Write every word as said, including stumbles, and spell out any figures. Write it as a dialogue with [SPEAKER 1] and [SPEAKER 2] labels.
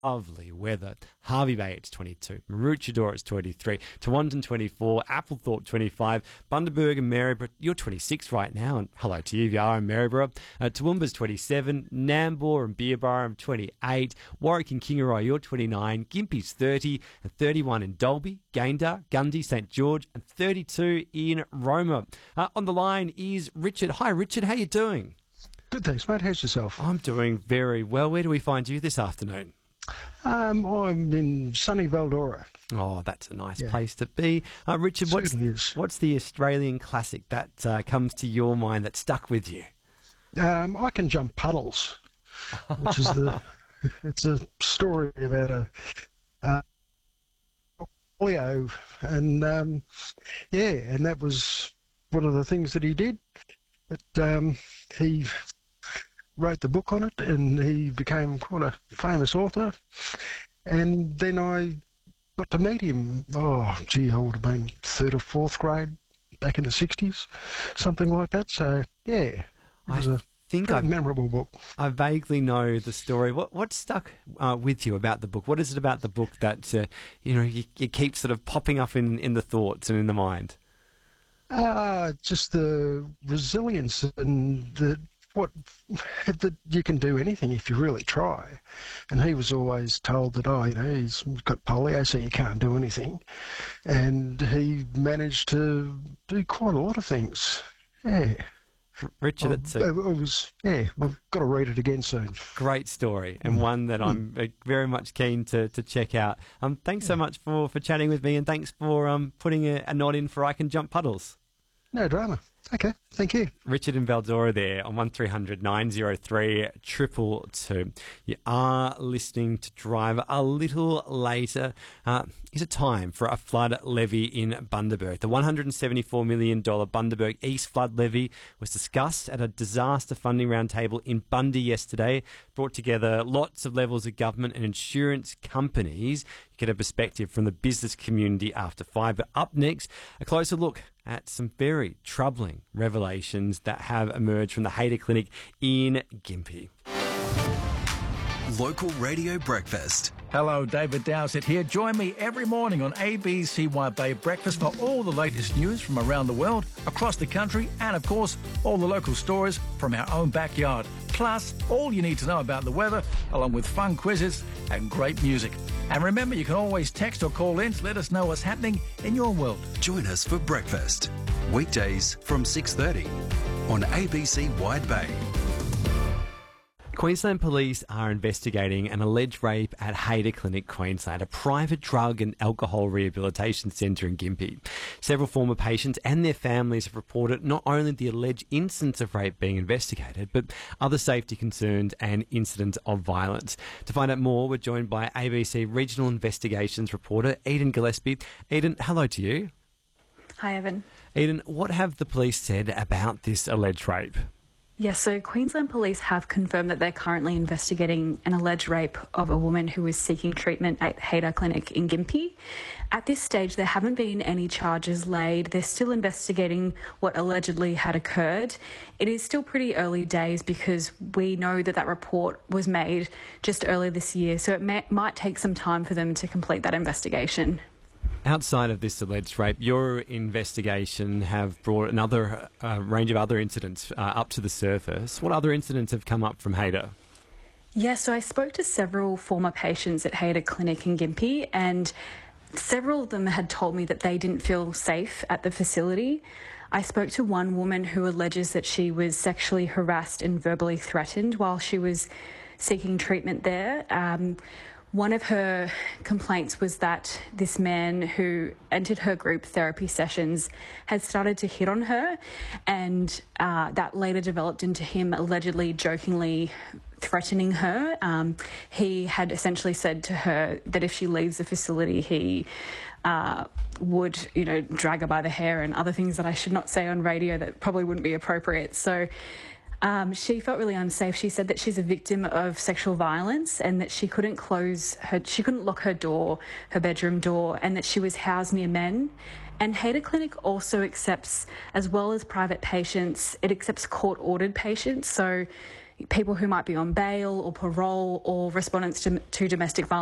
[SPEAKER 1] Lovely weather. Harvey Bay, it's twenty-two. Maroochydore, it's twenty-three. Tewantin, twenty-four. Applethorpe, twenty-five. Bundaberg and Maryborough, you're twenty-six right now. And hello to you if you are in Maryborough. Uh, Toowoomba's twenty-seven. Nambour and Beerburrum, twenty-eight. Warwick and Kingaroy, you're twenty-nine. Gympie's thirty. And thirty-one in Dalby, Gayndah, Gundy, St George, and thirty-two in Roma. Uh, on the line is Richard. Hi, Richard. How you doing?
[SPEAKER 2] Good, thanks, mate. How's yourself?
[SPEAKER 1] I'm doing very well. Where do we find you this afternoon?
[SPEAKER 2] Um, I'm in sunny Valdora.
[SPEAKER 1] Oh, that's a nice
[SPEAKER 2] Yeah.
[SPEAKER 1] place to be. Uh, Richard, what's,
[SPEAKER 2] Certainly is.
[SPEAKER 1] what's the Australian classic that uh, comes to your mind that stuck with you?
[SPEAKER 2] Um, I can jump puddles, which is the. It's a story about a uh, polio, and um, yeah, and that was one of the things that he did. But um, he wrote the book on it, and he became quite a famous author. And then I got to meet him. Oh, gee, I would have been third or fourth grade back in the sixties, something like that. So yeah, it was
[SPEAKER 1] I
[SPEAKER 2] a
[SPEAKER 1] think
[SPEAKER 2] very
[SPEAKER 1] I
[SPEAKER 2] memorable book.
[SPEAKER 1] I vaguely know the story. What what stuck uh, with you about the book? What is it about the book that uh, you know you, you keep sort of popping up in, in the thoughts and in the mind?
[SPEAKER 2] Uh, just the resilience and the what that you can do anything if you really try. And he was always told that, oh, you know, he's got polio, so you can't do anything. And he managed to do quite a lot of things. Yeah.
[SPEAKER 1] Richard,
[SPEAKER 2] I,
[SPEAKER 1] it's
[SPEAKER 2] I
[SPEAKER 1] a
[SPEAKER 2] was, yeah, I've got to read it again soon.
[SPEAKER 1] great story and one that I'm uh, very much keen to, to check out. Um, thanks so much for, for chatting with me, and thanks for um, putting a, a nod in for I Can Jump Puddles.
[SPEAKER 2] No drama. Okay, thank you.
[SPEAKER 1] Richard in Valdora there on one three hundred nine oh three two two two. You are listening to Drive a little later. Uh, is it time for a flood levy in Bundaberg? The one hundred seventy-four million dollars Bundaberg East flood levy was discussed at a disaster funding roundtable in Bundy yesterday. Brought together lots of levels of government and insurance companies. You get a perspective from the business community after five. But up next, a closer look at some very troubling revelations that have emerged from the Hayter Clinic in Gympie.
[SPEAKER 3] Local Radio Breakfast.
[SPEAKER 4] Hello, David Dowsett here. Join me every morning on A B C Wide Bay Breakfast for all the latest news from around the world, across the country, and of course, all the local stories from our own backyard. Plus, all you need to know about the weather, along with fun quizzes and great music. And remember, you can always text or call in to let us know what's happening in your world.
[SPEAKER 3] Join us for breakfast. Weekdays from six thirty on A B C Wide Bay.
[SPEAKER 1] Queensland Police are investigating an alleged rape at Hayter Clinic, Queensland, a private drug and alcohol rehabilitation centre in Gympie. Several former patients and their families have reported not only the alleged incidents of rape being investigated, but other safety concerns and incidents of violence. To find out more, we're joined by A B C Regional Investigations reporter Eden Gillespie. Eden, hello to you.
[SPEAKER 5] Hi, Evan.
[SPEAKER 1] Eden, what have the police said about this alleged rape?
[SPEAKER 5] Yes, so Queensland Police have confirmed that they're currently investigating an alleged rape of a woman who was seeking treatment at Hayter Clinic in Gympie. At this stage, there haven't been any charges laid. They're still investigating what allegedly had occurred. It is still pretty early days because we know that that report was made just earlier this year, so it may, might take some time for them to complete that investigation.
[SPEAKER 1] Outside of this alleged rape, your investigation have brought another uh, range of other incidents uh, up to the surface. What other incidents have come up from Hayter?
[SPEAKER 5] Yeah, so I spoke to several former patients at Hayter Clinic in Gympie, and several of them had told me that they didn't feel safe at the facility. I spoke to one woman who alleges that she was sexually harassed and verbally threatened while she was seeking treatment there. Um, One of her complaints was that this man who entered her group therapy sessions had started to hit on her, and uh, that later developed into him allegedly jokingly threatening her. Um, he had essentially said to her that if she leaves the facility, he uh, would, you know, drag her by the hair and other things that I should not say on radio that probably wouldn't be appropriate. So Um, she felt really unsafe. She said that she's a victim of sexual violence and that she couldn't close her, she couldn't lock her door, her bedroom door, and that she was housed near men. And Hayter Clinic also accepts, as well as private patients, it accepts court-ordered patients. So, people who might be on bail or parole or respondents to, to domestic violence